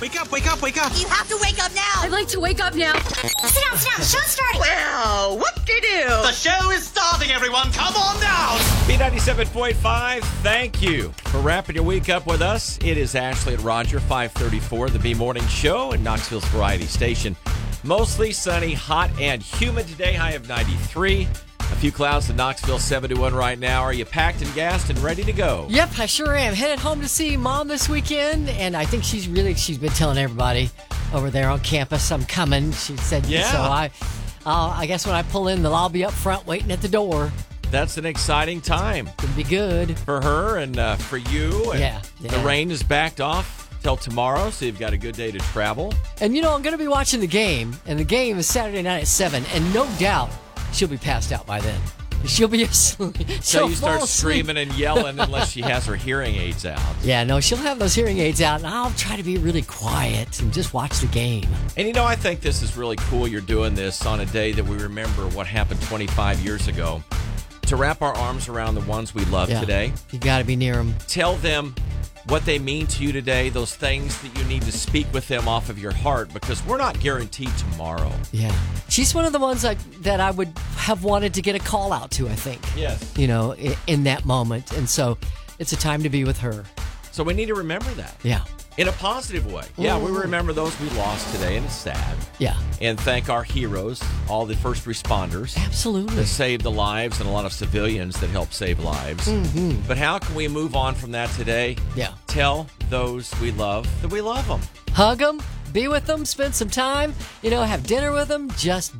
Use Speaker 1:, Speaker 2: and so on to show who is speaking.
Speaker 1: Wake up, wake up, wake up.
Speaker 2: You have to wake up now.
Speaker 3: I'd like to wake up now.
Speaker 2: Sit down. Show's starting.
Speaker 4: Well, whoop-de-doo.
Speaker 1: The show is starting, everyone. Come on down.
Speaker 5: B97.5, thank you for wrapping your week up with us. It is Ashley and Roger, 534, the B Morning Show in Knoxville's Variety Station. Mostly sunny, hot, and humid today. High of 93. A few clouds in Knoxville, 71 right now. Are you packed and gassed and ready to go?
Speaker 6: Yep, I sure am. Headed home to see Mom this weekend, and I think she's been telling everybody over there on campus I'm coming. She said,
Speaker 5: Yeah.
Speaker 6: So I guess when I pull in, I'll be up front waiting at the door.
Speaker 5: That's an exciting time
Speaker 6: It'll be good.
Speaker 5: for her and for you. And
Speaker 6: Yeah.
Speaker 5: The rain is backed off till tomorrow, so you've got a good day to travel.
Speaker 6: And I'm going to be watching the game, and the game is Saturday night at 7, and no doubt she'll be passed out by then. She'll be asleep.
Speaker 5: So you start
Speaker 6: fall asleep.
Speaker 5: screaming and yelling unless she has her hearing aids out.
Speaker 6: Yeah, no, she'll have those hearing aids out, and I'll try to be really quiet and just watch the game.
Speaker 5: And I think this is really cool you're doing this on a day that we remember what happened 25 years ago. To wrap our arms around the ones we love today.
Speaker 6: You got to be near them.
Speaker 5: Tell them what they mean to you today, those things that you need to speak with them off of your heart, because we're not guaranteed tomorrow.
Speaker 6: Yeah. She's one of the ones that I would have wanted to get a call out to, I think.
Speaker 5: Yes.
Speaker 6: In that moment. And so it's a time to be with her.
Speaker 5: So we need to remember that.
Speaker 6: Yeah.
Speaker 5: In a positive way. Yeah, we remember those we lost today, and it's sad.
Speaker 6: Yeah.
Speaker 5: And thank our heroes, all the first responders.
Speaker 6: Absolutely.
Speaker 5: That saved the lives, and a lot of civilians that helped save lives. Mm-hmm. But how can we move on from that today?
Speaker 6: Yeah.
Speaker 5: Tell those we love that we love them.
Speaker 6: Hug them, be with them, spend some time, have dinner with them, just